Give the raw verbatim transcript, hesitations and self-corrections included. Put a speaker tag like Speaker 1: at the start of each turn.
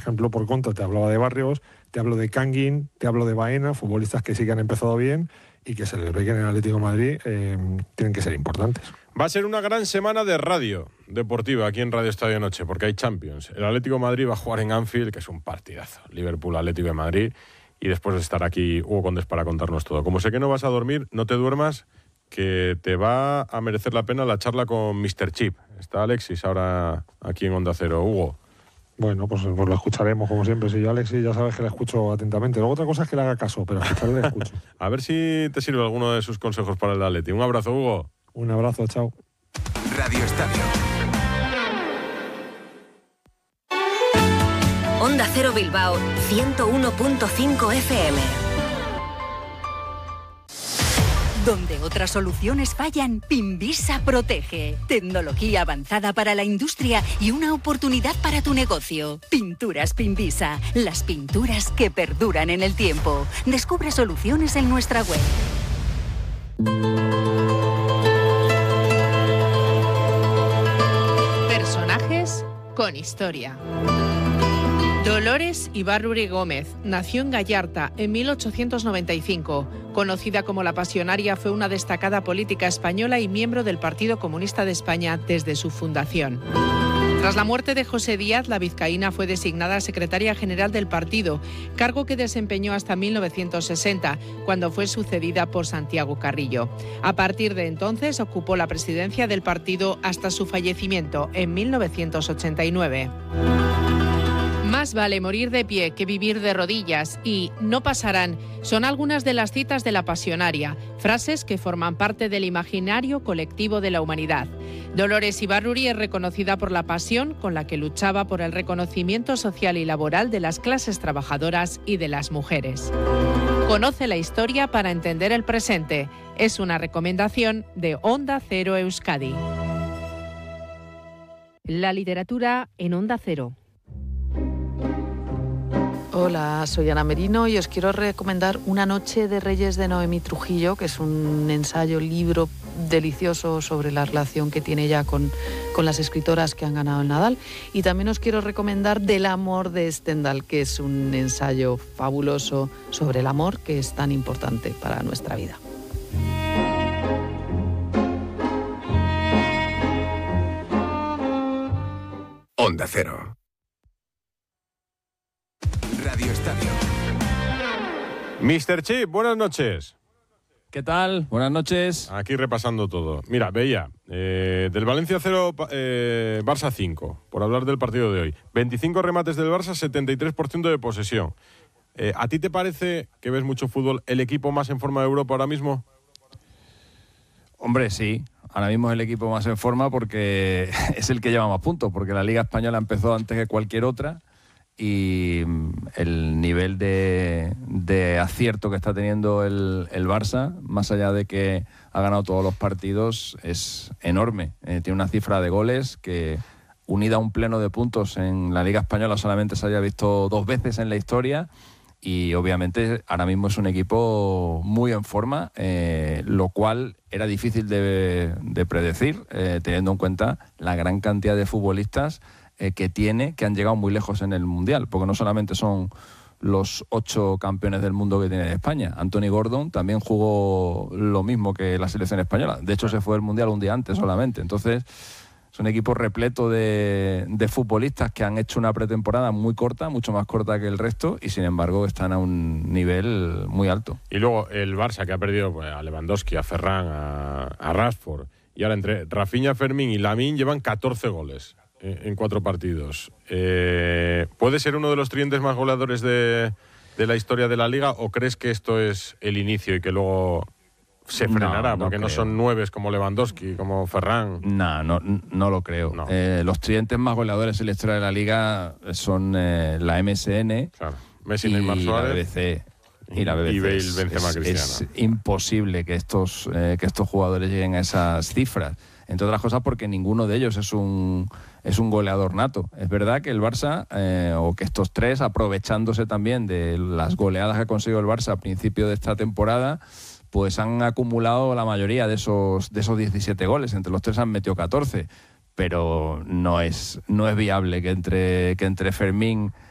Speaker 1: ejemplo, por contra, te hablaba de Barrios, te hablo de Canguin, te hablo de Baena, futbolistas que sí que han empezado bien y que se les ve que en el Atlético de Madrid eh, tienen que ser importantes.
Speaker 2: Va a ser una gran semana de radio deportiva aquí en Radio Estadio Noche, porque hay Champions. El Atlético de Madrid va a jugar en Anfield, que es un partidazo. Liverpool, Atlético de Madrid. Y después de estar aquí Hugo Condés para contarnos todo. Como sé que no vas a dormir, no te duermas, que te va a merecer la pena la charla con míster Chip. Está Alexis ahora aquí en Onda Cero. Hugo.
Speaker 1: Bueno, pues, pues lo escucharemos como siempre. Si yo, Alexis, ya sabes que le escucho atentamente. Luego otra cosa es que le haga caso, pero escucharle le escucho.
Speaker 2: A ver si te sirve alguno de sus consejos para el Atleti. Un abrazo, Hugo.
Speaker 1: Un abrazo, chao.
Speaker 3: Radio Estadio.
Speaker 4: Onda Cero Bilbao, ciento uno punto cinco F M.
Speaker 5: Donde otras soluciones fallan, Pinvisa protege. Tecnología avanzada para la industria y una oportunidad para tu negocio. Pinturas Pinvisa, las pinturas que perduran en el tiempo. Descubre soluciones en nuestra web.
Speaker 6: Personajes con historia. Dolores Ibarruri Gómez nació en Gallarta en mil ochocientos noventa y cinco. Conocida como la Pasionaria, fue una destacada política española y miembro del Partido Comunista de España desde su fundación. Tras la muerte de José Díaz, la vizcaína fue designada secretaria general del partido, cargo que desempeñó hasta mil novecientos sesenta, cuando fue sucedida por Santiago Carrillo. A partir de entonces ocupó la presidencia del partido hasta su fallecimiento en mil novecientos ochenta y nueve. Más vale morir de pie que vivir de rodillas y no pasarán son algunas de las citas de la Pasionaria, frases que forman parte del imaginario colectivo de la humanidad. Dolores Ibarruri es reconocida por la pasión con la que luchaba por el reconocimiento social y laboral de las clases trabajadoras y de las mujeres. Conoce la historia para entender el presente. Es una recomendación de Onda Cero Euskadi. La literatura en Onda Cero.
Speaker 7: Hola, soy Ana Merino y os quiero recomendar Una noche de Reyes de Noemí Trujillo, que es un ensayo, libro delicioso sobre la relación que tiene ella con, con las escritoras que han ganado el Nadal. Y también os quiero recomendar Del amor de Stendhal, que es un ensayo fabuloso sobre el amor, que es tan importante para nuestra vida.
Speaker 3: Onda Cero. Radio Estadio.
Speaker 2: míster Chip, buenas noches.
Speaker 8: ¿Qué tal? Buenas noches.
Speaker 2: Aquí repasando todo. Mira, veía, eh, del Valencia cero, eh, Barça cinco, por hablar del partido de hoy. veinticinco remates del Barça, setenta y tres por ciento de posesión. Eh, ¿A ti te parece, que ves mucho fútbol, el equipo más en forma de Europa ahora mismo?
Speaker 8: Hombre, sí. Ahora mismo es el equipo más en forma porque es el que lleva más puntos, porque la Liga Española empezó antes que cualquier otra. Y el nivel de, de acierto que está teniendo el, el Barça, más allá de que ha ganado todos los partidos, es enorme. Eh, tiene una cifra de goles que, unida a un pleno de puntos en la Liga Española, solamente se haya visto dos veces en la historia. Y obviamente ahora mismo es un equipo muy en forma, eh, lo cual era difícil de, de predecir, eh, teniendo en cuenta la gran cantidad de futbolistas Eh, que tiene, que han llegado muy lejos en el Mundial, porque no solamente son los ocho campeones del mundo que tiene España. Anthony Gordon también jugó lo mismo que la selección española. De hecho, se fue al Mundial un día antes solamente. Entonces, es un equipo repleto de, de futbolistas que han hecho una pretemporada muy corta, mucho más corta que el resto, y sin embargo están a un nivel muy alto.
Speaker 2: Y luego el Barça, que ha perdido pues, a Lewandowski, a Ferran, a, a Rashford, y ahora entre Rafinha, Fermín y Lamine llevan catorce goles en cuatro partidos. Eh, ¿Puede ser uno de los tridentes más goleadores de, de la historia de la Liga o crees que esto es el inicio y que luego se frenará? No, no porque creo. No son nueves como Lewandowski, como Ferran.
Speaker 8: No, no, no lo creo. No. Eh, los tridentes más goleadores en la historia de la Liga son eh, la M S N,
Speaker 2: claro. Messi, Neymar, Suárez,
Speaker 8: la B B C. Y la B B C.
Speaker 2: Y Bale,
Speaker 8: es,
Speaker 2: Benzema,
Speaker 8: es,
Speaker 2: Cristiano.
Speaker 8: Es imposible que estos, eh, que estos jugadores lleguen a esas cifras. Entre otras cosas porque ninguno de ellos es un, es un goleador nato. Es verdad que el Barça, eh, o que estos tres, aprovechándose también de las goleadas que ha conseguido el Barça a principio de esta temporada, pues han acumulado la mayoría de esos, de esos diecisiete goles. Entre los tres han metido catorce. Pero no es, no es viable que entre, que entre Fermín,